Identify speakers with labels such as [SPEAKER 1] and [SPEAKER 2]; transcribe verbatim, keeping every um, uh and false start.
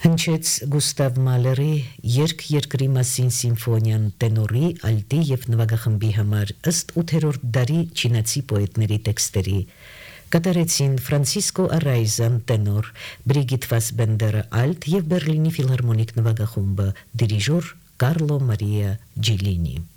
[SPEAKER 1] Հնչեց Գուստավ Մալերի «Երկ երկրի մասին» սիմֆոնիան տենորի, ալտի և նվագախմբի համար ըստ ութերորդ դարի չինացի պոետների տեքստերի։ Կատարեցին Ֆրանցիսկո Արայզան տենոր, Բրիգիտ Ֆասբենդերը ալտ և Բերլինի ֆիլհարմոնիկ նվագախումբը, դիրիժոր Կարլո Մարիա Ջիլինի։